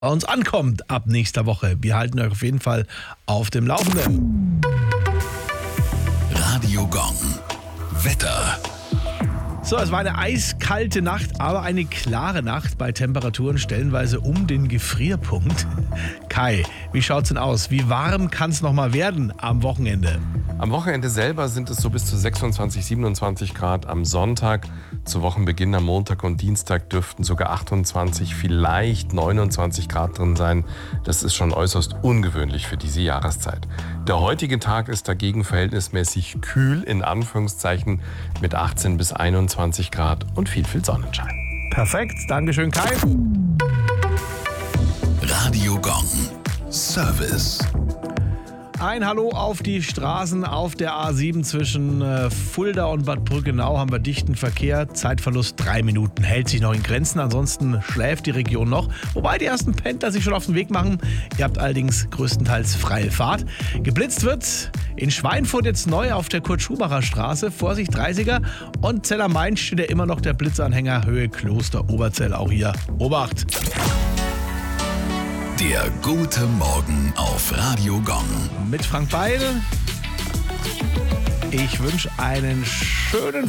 bei uns ankommt ab nächster Woche. Wir halten euch auf jeden Fall auf dem Laufenden. Radio Gong. Wetter. So, es war eine eiskalte Nacht, aber eine klare Nacht bei Temperaturen stellenweise um den Gefrierpunkt. Kai, wie schaut's denn aus? Wie warm kann es noch mal werden am Wochenende? Am Wochenende selber sind es so bis zu 26, 27 Grad am Sonntag. Zu Wochenbeginn am Montag und Dienstag dürften sogar 28, vielleicht 29 Grad drin sein. Das ist schon äußerst ungewöhnlich für diese Jahreszeit. Der heutige Tag ist dagegen verhältnismäßig kühl, in Anführungszeichen, mit 18 bis 21 Grad und viel Sonnenschein. Perfekt, Dankeschön Kai. Radio Gong. Service. Ein Hallo auf die Straßen auf der A7 zwischen Fulda und Bad Brückenau haben wir dichten Verkehr. Zeitverlust 3 Minuten, hält sich noch in Grenzen. Ansonsten schläft die Region noch. Wobei die ersten Pendler sich schon auf den Weg machen. Ihr habt allerdings größtenteils freie Fahrt. Geblitzt wird in Schweinfurt jetzt neu auf der Kurt-Schumacher Straße. Vorsicht 30er. Und Zell-am-Main steht ja immer noch der Blitzanhänger Höhe Kloster Oberzell. Auch hier Obacht. Der gute Morgen auf Radio Gong. Mit Frank Beil. Ich wünsche einen schönen